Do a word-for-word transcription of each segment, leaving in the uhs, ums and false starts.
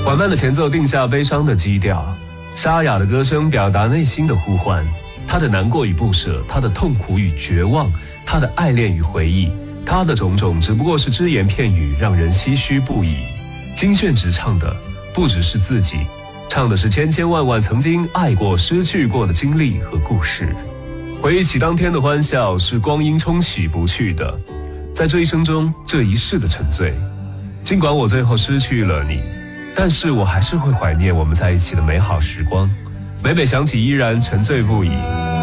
缓慢的前奏定下悲伤的基调，沙哑的歌声表达内心的呼唤，他的难过与不舍，他的痛苦与绝望，他的爱恋与回忆，他的种种只不过是只言片语，让人唏嘘不已。金炫直唱的不只是自己，唱的是千千万万曾经爱过失去过的经历和故事。回忆起当天的欢笑，是光阴冲洗不去的，在这一生中这一世的沉醉。尽管我最后失去了你，但是我还是会怀念我们在一起的美好时光，每每想起依然沉醉不已。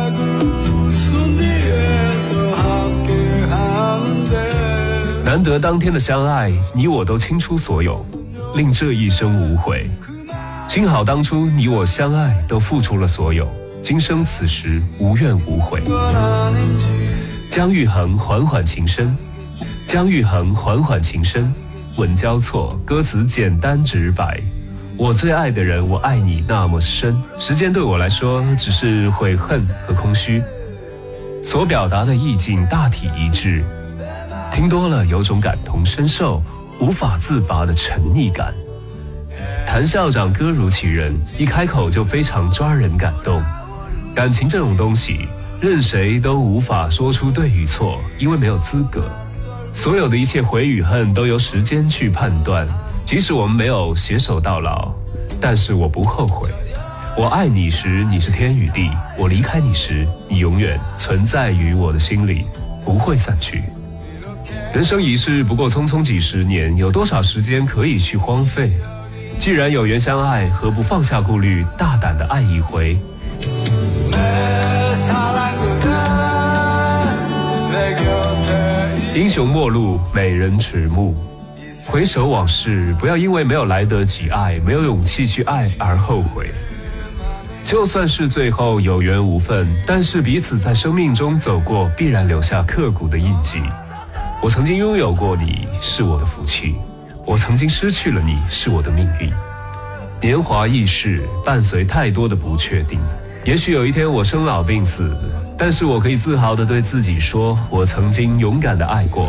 难得当天的相爱，你我都倾出所有，令这一生无悔。幸好当初你我相爱，都付出了所有，今生此时无怨无悔。姜育恒缓缓情深，姜育恒缓缓情深，吻交错，歌词简单直白。我最爱的人，我爱你那么深，时间对我来说只是悔恨和空虚，所表达的意境大体一致，听多了有种感同身受无法自拔的沉溺感。谭校长歌如其人，一开口就非常抓人感动。感情这种东西，任谁都无法说出对与错，因为没有资格。所有的一切悔与恨都由时间去判断，即使我们没有携手到老，但是我不后悔。我爱你时你是天与地，我离开你时你永远存在于我的心里，不会散去。人生一世不过匆匆几十年，有多少时间可以去荒废？既然有缘相爱，何不放下顾虑，大胆的爱一回？英雄末路，美人迟暮。回首往事，不要因为没有来得及爱，没有勇气去爱而后悔。就算是最后有缘无分，但是彼此在生命中走过，必然留下刻骨的印记。我曾经拥有过你，是我的福气；我曾经失去了你，是我的命运。年华易逝，伴随太多的不确定。也许有一天我生老病死，但是我可以自豪地对自己说，我曾经勇敢地爱过，